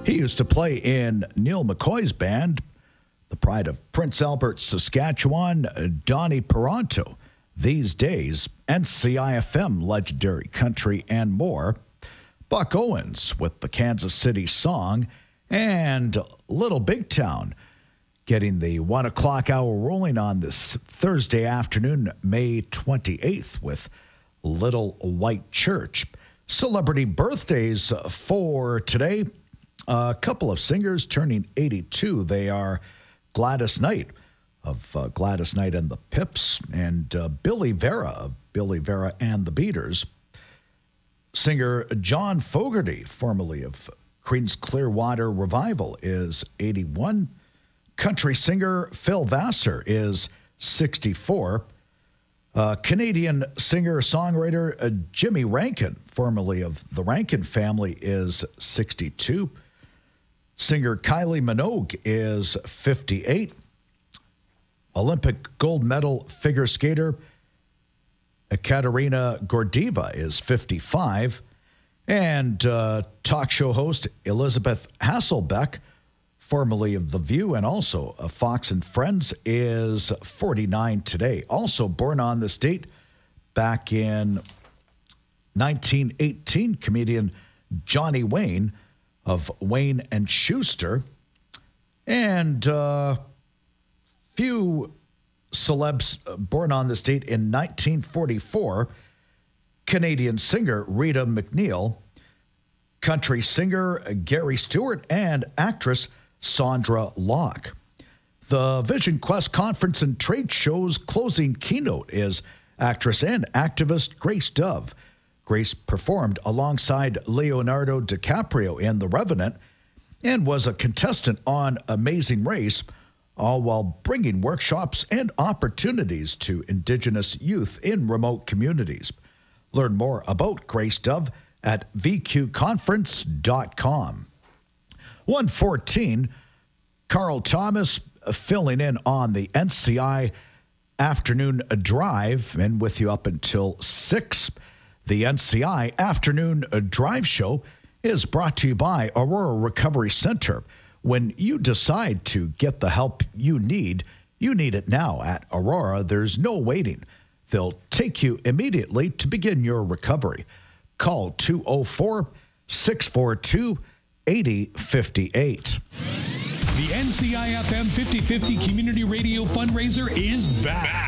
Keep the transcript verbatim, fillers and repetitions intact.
He used to play in Neil McCoy's band, the pride of Prince Albert, Saskatchewan, Donnie Peranto. These days, N C I F M, legendary country, and more. Buck Owens with the Kansas City song, and Little Big Town getting the one o'clock hour rolling on this Thursday afternoon, May twenty-eighth, with Little White Church. Celebrity birthdays for today. A couple of singers turning eighty-two. They are Gladys Knight of uh, Gladys Knight and the Pips, and uh, Billy Vera of Billy Vera and the Beaters. Singer John Fogerty, formerly of Creedence Clearwater Revival, is eighty-one. Country singer Phil Vassar is sixty-four. Uh, Canadian singer-songwriter uh, Jimmy Rankin, formerly of the Rankin Family, is sixty-two. Singer Kylie Minogue is fifty-eight. Olympic gold medal figure skater Ekaterina Gordieva is fifty-five. And uh, talk show host Elizabeth Hasselbeck, formerly of The View and also of Fox and Friends, is forty-nine today. Also born on this date back in nineteen eighteen, comedian Johnny Wayne of Wayne and Schuster. And uh, few celebs born on this date in nineteen forty-four. Canadian singer Rita McNeil, country singer Gary Stewart, and actress Sandra Locke. The Vision Quest Conference and Trade Show's closing keynote is actress and activist Grace Dove. Grace performed alongside Leonardo DiCaprio in The Revenant and was a contestant on Amazing Race, all while bringing workshops and opportunities to Indigenous youth in remote communities. Learn more about Grace Dove at v q conference dot com. one fourteen, Carl Thomas filling in on the N C I Afternoon Drive, and with you up until six. The N C I Afternoon Drive Show is brought to you by Aurora Recovery Center. When you decide to get the help you need, you need it now at Aurora. There's no waiting. They'll take you immediately to begin your recovery. Call two oh four, six four two, eight oh five eight. The N C I F M fifty fifty Community Radio Fundraiser is back.